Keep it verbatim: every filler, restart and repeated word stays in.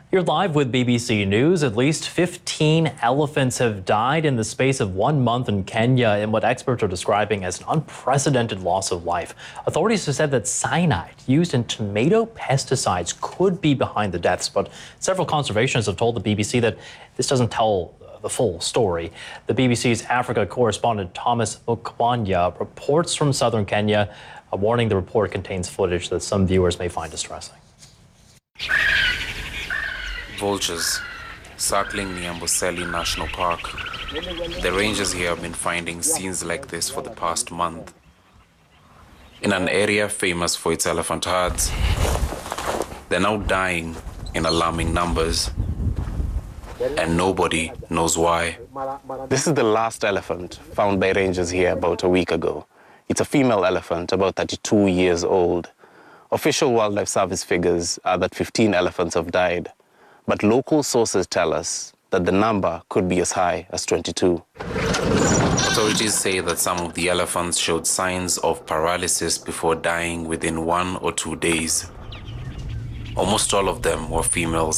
You're live with B B C News. At least fifteen elephants have died in the space of one month in Kenya in what experts are describing as an unprecedented loss of life. Authorities have said that cyanide used in tomato pesticides could be behind the deaths, but several conservationists have told the B B C that this doesn't tell the full story. The B B C's Africa correspondent Thomas Mukwanya reports from southern Kenya, warning the report contains footage that some viewers may find distressing. Vultures circling near Amboseli National Park. The rangers here have been finding scenes like this for the past month. In an area famous for its elephant herds, they're now dying in alarming numbers, and nobody knows why. This is the last elephant found by rangers here about a week ago. It's a female elephant, about thirty-two years old. Official Wildlife Service figures are that fifteen elephants have died. But local sources tell us that the number could be as high as twenty-two. Authorities say that some of the elephants showed signs of paralysis before dying within one or two days. Almost all of them were females.